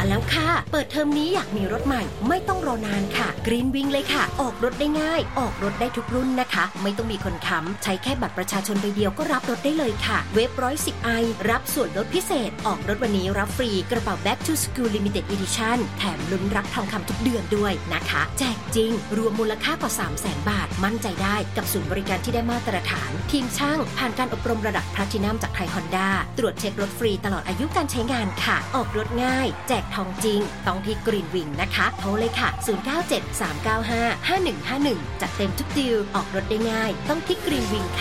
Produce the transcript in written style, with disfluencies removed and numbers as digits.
มาแล้วค่ะเปิดเทอมนี้อยากมีรถใหม่ไม่ต้องรอนานค่ะ Green Wing เลยค่ะออกรถได้ง่ายออกรถได้ทุกรุ่นนะคะไม่ต้องมีคนค้ำใช้แค่บัตรประชาชนใบเดียวก็รับรถได้เลยค่ะเว็บ110i รับส่วนลดพิเศษออกรถวันนี้รับฟรีกระเป๋า Back to School Limited Edition แถมลุ้นรับทองคำทุกเดือนด้วยนะคะแจกจริงรวมมูลค่ากว่า 300,000 บาทมั่นใจได้กับศูนย์บริการที่ได้มาตรฐานทีมช่างผ่านการอบรมระดับแพลทินัมจากไทยฮอนด้าตรวจเช็ครถฟรีตลอดอายุการใช้งานค่ะออกรถง่ายแจกทองจริงต้องที่ Green Wing นะคะโทรเลยค่ะ0973955151จัดเต็มทุกดีลออกรถได้ง่ายต้องที่ Green Wing ค่ะ